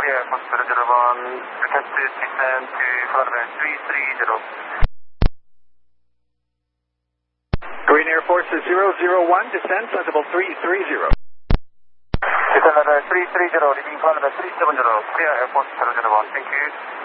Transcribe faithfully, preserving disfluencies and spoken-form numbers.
Korea Air Force zero zero one, request to descend to flight three three zero. Korean Air Force zero zero one, descend, sensible three three zero. Descend level three three zero, leaving flight level three seven zero, Korea Air Force zero zero one, thank you.